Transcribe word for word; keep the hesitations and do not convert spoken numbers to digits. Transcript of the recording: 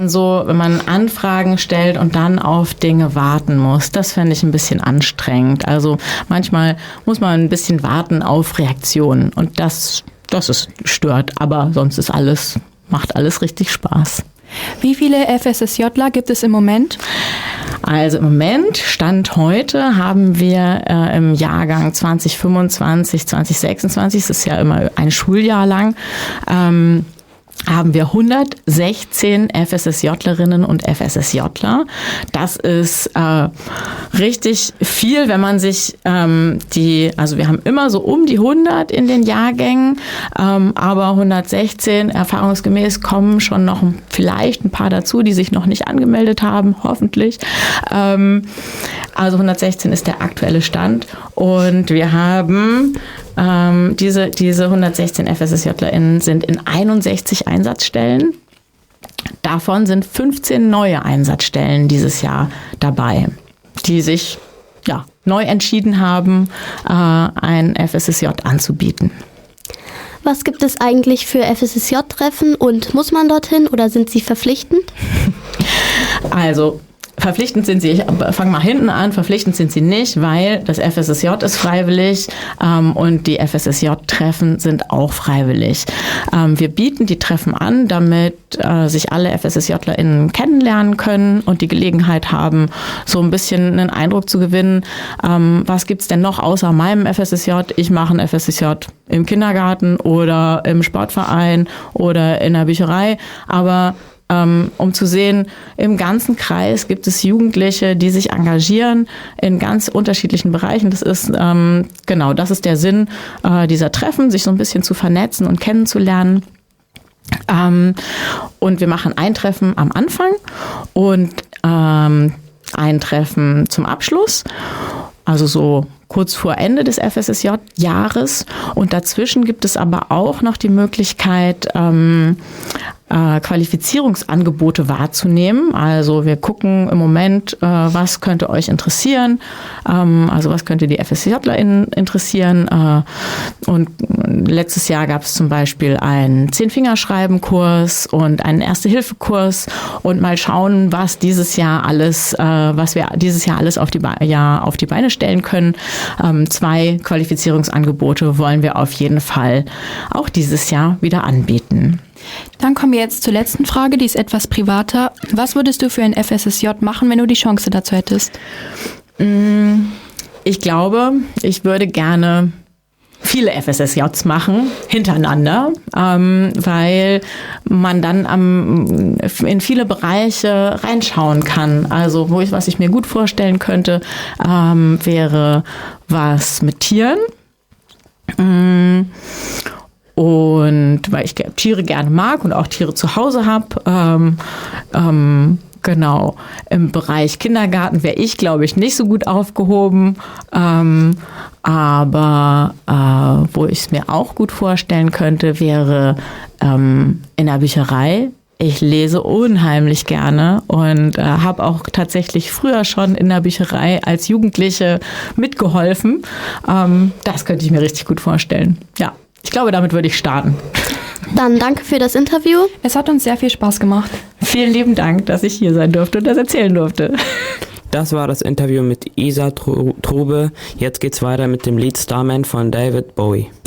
So, wenn man Anfragen stellt und dann auf Dinge warten muss, das fände ich ein bisschen anstrengend. Also manchmal muss man ein bisschen warten auf Reaktionen und das, das ist stört, aber sonst ist alles, macht alles richtig Spaß. Wie viele FSSJler gibt es im Moment? Also im Moment, Stand heute, haben wir äh, im Jahrgang zwanzig fünfundzwanzig, zwanzig sechsundzwanzig, das ist ja immer ein Schuljahr lang, ähm, haben wir hundertsechzehn FSSJlerinnen und FSSJler. Das ist äh, richtig viel, wenn man sich ähm, die, also wir haben immer so um die hundert in den Jahrgängen, ähm, aber hundertsechzehn erfahrungsgemäß kommen schon noch vielleicht ein paar dazu, die sich noch nicht angemeldet haben, hoffentlich. Ähm, also hundertsechzehn ist der aktuelle Stand und wir haben ähm, diese, diese hundertsechzehn FSSJlerInnen sind in einundsechzig Einsatzstellen. Davon sind fünfzehn neue Einsatzstellen dieses Jahr dabei, die sich ja, neu entschieden haben, äh, ein F S S J anzubieten. Was gibt es eigentlich für F S S J-Treffen und muss man dorthin oder sind sie verpflichtend? Also verpflichtend sind sie, ich fange mal hinten an, verpflichtend sind sie nicht, weil das F S S J ist freiwillig ähm, und die F S S J-Treffen sind auch freiwillig. Ähm, wir bieten die Treffen an, damit äh, sich alle FSSJlerInnen kennenlernen können und die Gelegenheit haben, so ein bisschen einen Eindruck zu gewinnen, ähm, was gibt's denn noch außer meinem F S S J? Ich mache ein F S S J im Kindergarten oder im Sportverein oder in der Bücherei, aber um zu sehen, im ganzen Kreis gibt es Jugendliche, die sich engagieren in ganz unterschiedlichen Bereichen. Das ist, ähm, genau, das ist der Sinn äh, dieser Treffen, sich so ein bisschen zu vernetzen und kennenzulernen. Ähm, und wir machen ein Treffen am Anfang und ähm, ein Treffen zum Abschluss. Also so kurz vor Ende des F S S J-Jahres. Und dazwischen gibt es aber auch noch die Möglichkeit, ähm, äh, Qualifizierungsangebote wahrzunehmen. Also wir gucken im Moment, äh, was könnte euch interessieren, ähm, also was könnte die FSSJlerInnen interessieren. Äh, und letztes Jahr gab es zum Beispiel einen Zehn-Fingerschreiben-Kurs und einen Erste-Hilfe-Kurs und mal schauen, was dieses Jahr alles, äh, was wir dieses Jahr alles auf die, Be- ja, auf die Beine stellen können. Ähm, zwei Qualifizierungsangebote wollen wir auf jeden Fall auch dieses Jahr wieder anbieten. Dann kommen wir jetzt zur letzten Frage, die ist etwas privater. Was würdest du für ein F S S J machen, wenn du die Chance dazu hättest? Ich glaube, ich würde gerne viele F S S Js machen, hintereinander, ähm, weil man dann am, in viele Bereiche reinschauen kann. Also wo ich, was ich mir gut vorstellen könnte, ähm, wäre was mit Tieren. Mm. Und weil ich Tiere gerne mag und auch Tiere zu Hause habe, ähm, ähm, genau, im Bereich Kindergarten wäre ich, glaube ich, nicht so gut aufgehoben, ähm, aber äh, wo ich es mir auch gut vorstellen könnte, wäre ähm, in der Bücherei. Ich lese unheimlich gerne und äh, habe auch tatsächlich früher schon in der Bücherei als Jugendliche mitgeholfen. Ähm, das könnte ich mir richtig gut vorstellen, ja. Ich glaube, damit würde ich starten. Dann danke für das Interview. Es hat uns sehr viel Spaß gemacht. Vielen lieben Dank, dass ich hier sein durfte und das erzählen durfte. Das war das Interview mit Isa Trube. Jetzt geht's weiter mit dem Lied Starman von David Bowie.